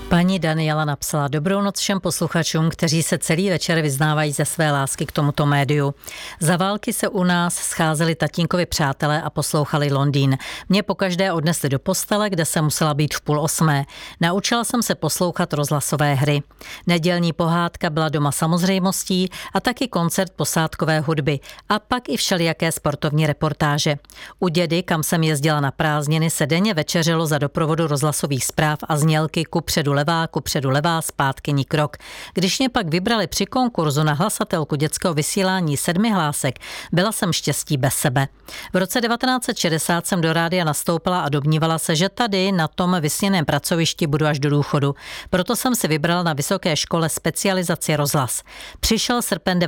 Paní Daniela napsala: dobrou noc všem posluchačům, kteří se celý večer vyznávají ze své lásky k tomuto médiu. Za války se u nás scházeli tatínkovi přátelé a poslouchali Londýn. Mě pokaždé odnesli do postele, kde jsem musela být v 7:30. Naučila jsem se poslouchat rozhlasové hry. Nedělní pohádka byla doma samozřejmostí a taky koncert posádkové hudby a pak i všelijaké sportovní reportáže. U dědy, kam jsem jezdila na prázdniny, se denně večeřilo za doprovodu rozhlasových zpráv a znělky kupředu levá, zpátky ni krok. Když mě pak vybrali při konkurzu na hlasatelku dětského vysílání 7 hlásek, byla jsem štěstí bez sebe. V roce 1960 jsem do rádia nastoupila a domnívala se, že tady na tom vysněném pracovišti budu až do důchodu. Proto jsem si vybrala na vysoké škole specializaci rozhlas. Přišel srpen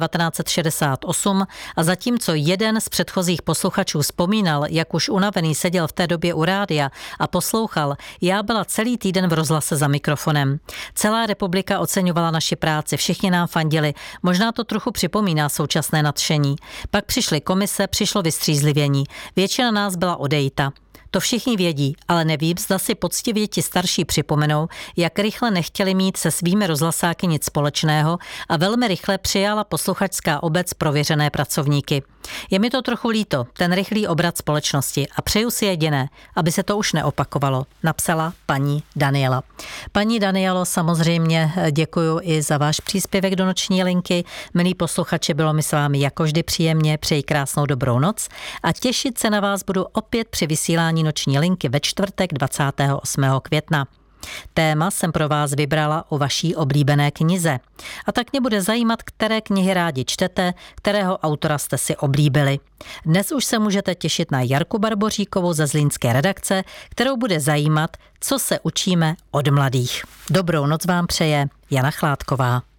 1968 a zatímco jeden z předchozích posluchačů vzpomínal, jak už unavený seděl v té době u rádia a poslouchal, já byla celý týden v rozhlase za mikrofonem. Celá republika oceňovala naši práci, všichni nám fandili. Možná to trochu připomíná současné nadšení. Pak přišly komise, přišlo vystřízlivění. Většina nás byla odejita. To všichni vědí, ale nevím, zda si poctivě ti starší připomenou, jak rychle nechtěli mít se svými rozhlasáky nic společného a velmi rychle přijala posluchačská obec prověřené pracovníky. Je mi to trochu líto, ten rychlý obrat společnosti, a přeju si jediné, aby se to už neopakovalo, napsala paní Daniela. Paní Danielo, samozřejmě děkuji i za váš příspěvek do noční linky. Milí posluchači, bylo mi s vámi jako vždy příjemně, přeji krásnou dobrou noc a těšit se na vás budu opět při vysílání noční linky ve čtvrtek 28. května. Téma jsem pro vás vybrala o vaší oblíbené knize. A tak mě bude zajímat, které knihy rádi čtete, kterého autora jste si oblíbili. Dnes už se můžete těšit na Jarku Barboříkovou ze zlínské redakce, kterou bude zajímat, co se učíme od mladých. Dobrou noc vám přeje Jana Chládková.